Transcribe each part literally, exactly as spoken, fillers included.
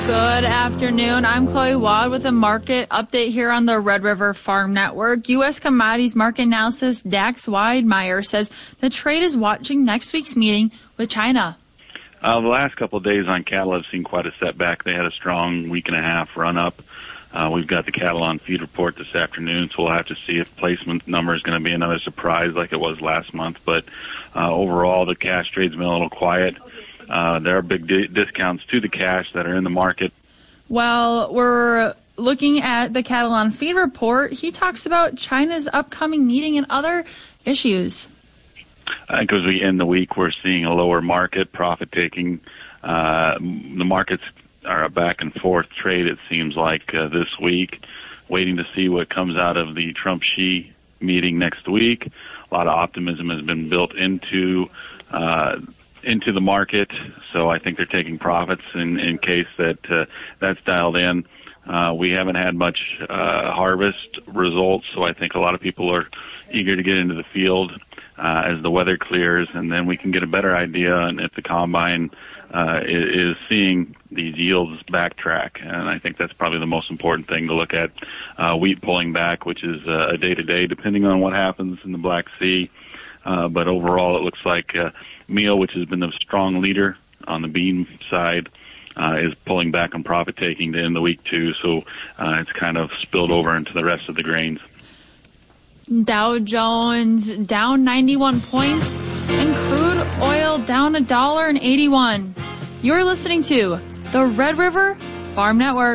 Good afternoon. I'm Chloe Wad with a market update here on the Red River Farm Network. U S commodities market analyst Dax Weidmeyer says the trade is watching next week's meeting with China. Uh, the last couple of days on cattle have seen quite a setback. They had a strong week and a half run up. Uh, we've got the cattle on feed report this afternoon, so we'll have to see if placement number is going to be another surprise like it was last month. But uh, overall, the cash trade's been a little quiet. Uh, there are big di- discounts to the cash that are in the market. Well, we're looking at the cattle on feed report. He talks about China's upcoming meeting and other issues. I think as we end the week, we're seeing a lower market, profit-taking. Uh, the markets are a back-and-forth trade, it seems like, uh, this week, waiting to see what comes out of the Trump-Xi meeting next week. A lot of optimism has been built into uh into the market, so I think they're taking profits in, in case that uh, that's dialed in. Uh, we haven't had much uh, harvest results, so I think a lot of people are eager to get into the field uh, as the weather clears, and then we can get a better idea on if the combine uh, is, is seeing these yields backtrack, and I think that's probably the most important thing to look at. Uh, wheat pulling back, which is uh, a day-to-day, depending on what happens in the Black Sea, uh, but overall it looks like uh, meal, which has been the strong leader on the bean side, uh, is pulling back on profit taking to end the week too. So uh, it's kind of spilled over into the rest of the grains. Dow Jones down ninety-one points and crude oil down a dollar and eighty-one. You're listening to the Red River Farm Network.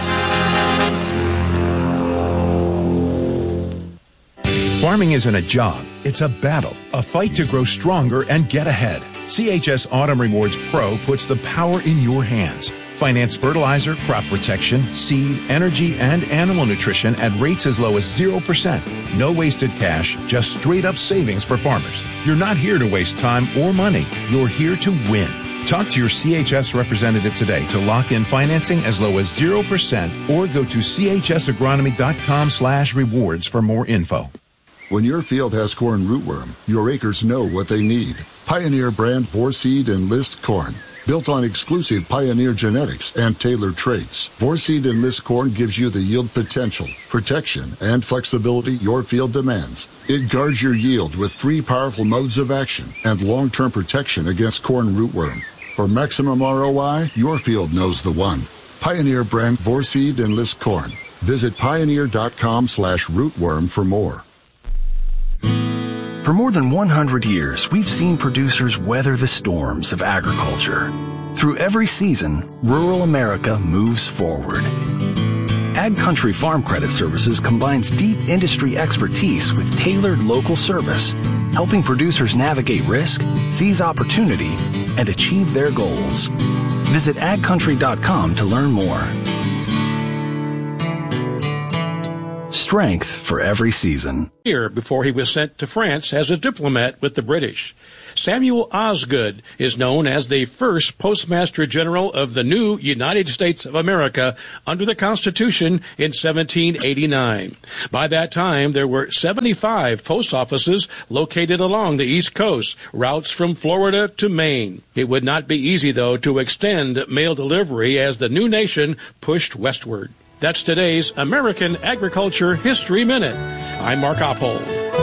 Farming isn't a job, it's a battle, a fight to grow stronger and get ahead. C H S Autumn Rewards Pro puts the power in your hands. Finance fertilizer, crop protection, seed, energy, and animal nutrition at rates as low as zero percent. No wasted cash, just straight up savings for farmers. You're not here to waste time or money. You're here to win. Talk to your C H S representative today to lock in financing as low as zero percent or go to C H S agronomy dot com slash rewards for more info. When your field has corn rootworm, your acres know what they need. Pioneer brand four-seed Enlist corn. Built on exclusive Pioneer genetics and tailored traits, four-seed Enlist corn gives you the yield potential, protection, and flexibility your field demands. It guards your yield with three powerful modes of action and long-term protection against corn rootworm. For maximum R O I, your field knows the one. Pioneer brand four-seed Enlist corn. Visit pioneer dot com slash rootworm for more. For more than one hundred years, we've seen producers weather the storms of agriculture. Through every season, rural America moves forward. Ag Country Farm Credit Services combines deep industry expertise with tailored local service, helping producers navigate risk, seize opportunity, and achieve their goals. Visit ag country dot com to learn more. Strength for every season. Here before he was sent to France as a diplomat with the British. Samuel Osgood is known as the first Postmaster General of the new United States of America under the Constitution in seventeen eighty-nine. By that time, there were seventy-five post offices located along the East Coast, routes from Florida to Maine. It would not be easy, though, to extend mail delivery as the new nation pushed westward. That's today's American Agriculture History Minute. I'm Mark Oppold.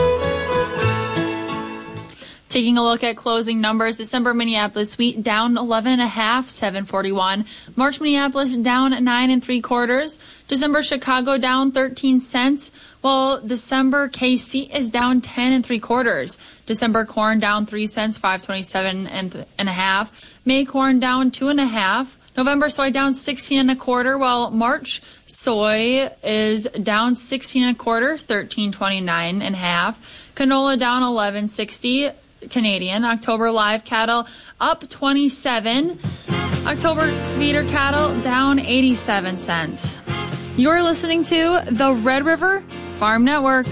Taking a look at closing numbers, December Minneapolis wheat down eleven and a half, seven forty-one. March Minneapolis down nine and three quarters. December Chicago down thirteen cents, while December K C is down ten and three quarters. December corn down three cents, five twenty-seven and and a half. May corn down two and a half. November soy down sixteen and a quarter, while March soy is down sixteen and a quarter, thirteen twenty-nine and a half. Canola down eleven sixty Canadian. October live cattle up twenty-seven. October feeder cattle down eighty-seven cents. You're listening to the Red River Farm Network.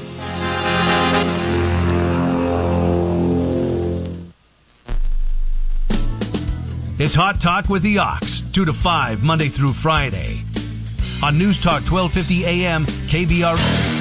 It's Hot Talk with the Ox, two to five, Monday through Friday. On News Talk twelve fifty A M, K B R.